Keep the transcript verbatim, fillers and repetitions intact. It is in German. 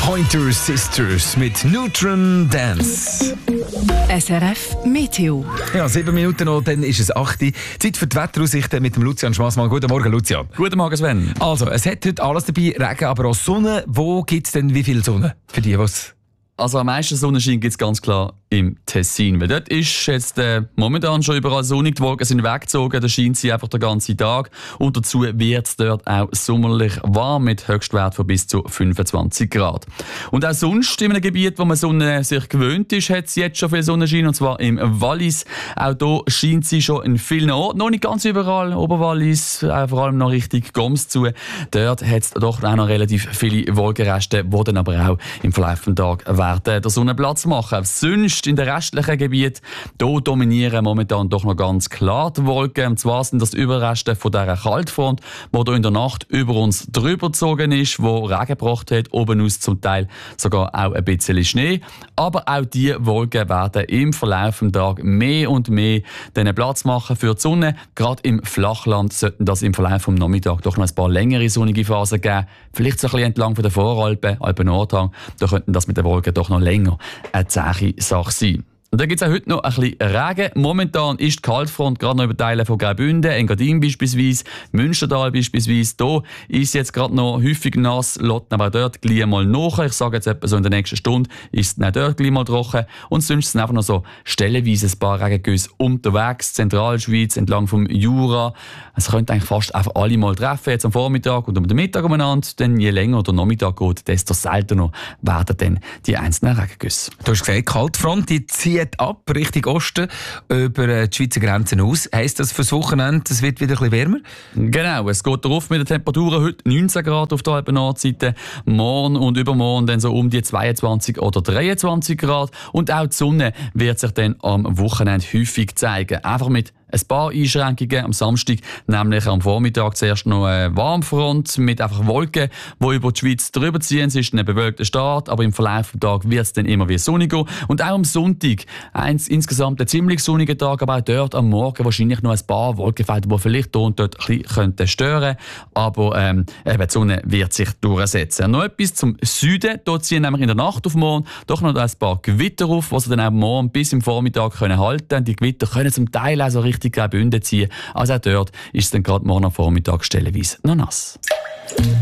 Pointer Sisters mit Neutron Dance. S R F Meteo. Ja, sieben Minuten noch, dann ist es acht Uhr. Zeit für die Wetteraussichten mit dem Lucian Schmassmann. Guten Morgen, Lucian. Guten Morgen, Sven. Also, es hat heute alles dabei, Regen, aber auch Sonne. Wo gibt es denn wie viel Sonne? Für die, was? Also am meisten Sonnenschein gibt es ganz klar im Tessin. Weil dort ist jetzt äh, momentan schon überall sonnig, die Wolken sind weggezogen, da scheint sie einfach den ganzen Tag. Und dazu wird es dort auch sommerlich warm mit Höchstwert von bis zu fünfundzwanzig Grad. Und auch sonst in einem Gebiet, wo man Sonne sich gewöhnt ist, hat es jetzt schon viel Sonnenschein, und zwar im Wallis. Auch hier scheint sie schon in vielen Orten, noch nicht ganz überall, Oberwallis, äh, vor allem noch Richtung Goms zu. Dort hat es doch auch noch relativ viele Wolkenreste, die dann aber auch im Verlauf des Tages werden der Sonne Platz machen. Sonst in den restlichen Gebieten, hier dominieren momentan doch noch ganz klar die Wolken. Und zwar sind das die Überreste von dieser Kaltfront, die hier in der Nacht über uns drüber gezogen ist, wo Regen gebracht hat, oben aus zum Teil sogar auch ein bisschen Schnee. Aber auch diese Wolken werden im Verlauf des Tages mehr und mehr den Platz machen für die Sonne. Gerade im Flachland sollten das im Verlauf des Nachmittags doch noch ein paar längere sonnige Phasen geben. Vielleicht so ein bisschen entlang von der Voralpen, Alpen-Nordhang. Da könnten das mit den Wolken doch noch länger eine zähe Sache sein. Und dann gibt es auch heute noch ein bisschen Regen. Momentan ist die Kaltfront gerade noch über Teile von Graubünden, Engadin beispielsweise, Münstertal beispielsweise. Hier ist jetzt gerade noch häufig nass, lässt aber dort gleich mal nach. Ich sage jetzt etwa so in der nächsten Stunde ist es auch dort gleich mal trocken. Und sonst sind einfach noch so stellenweise ein paar Regengüsse unterwegs, Zentralschweiz, entlang vom Jura. Es könnte eigentlich fast einfach alle mal treffen, jetzt am Vormittag und am Mittag umeinander. Denn je länger der Nachmittag geht, desto seltener werden dann die einzelnen Regengüsse. Du hast gesagt, die Kaltfront, die zieht ab Richtung Osten über die Schweizer Grenzen aus. Heisst das fürs Wochenende, es wird wieder ein bisschen wärmer? Genau, es geht darauf mit den Temperaturen. Heute neunzehn Grad auf der Alpen-Nordseite, morgen und übermorgen dann so um die zweiundzwanzig oder dreiundzwanzig Grad. Und auch die Sonne wird sich dann am Wochenende häufig zeigen. Einfach mit ein paar Einschränkungen am Samstag, nämlich am Vormittag zuerst noch eine Warmfront mit einfach Wolken, die über die Schweiz drüber ziehen. Es ist ein bewölkter Start, aber im Verlauf des Tages wird es dann immer wieder sonniger. Und auch am Sonntag eins, insgesamt ein ziemlich sonniger Tag, aber auch dort am Morgen wahrscheinlich noch ein paar Wolkenfelder, die vielleicht hier und dort ein bisschen stören könnten. Aber ähm, eben die Sonne wird sich durchsetzen. Noch etwas zum Süden. Dort ziehen nämlich in der Nacht auf morgen doch noch ein paar Gewitter auf, die sie dann auch morgen bis im Vormittag können halten. Die Gewitter können zum Teil auch so richtig Graubünden ziehen. Also auch dort ist es dann gerade morgen am Vormittag stellenweise noch nass.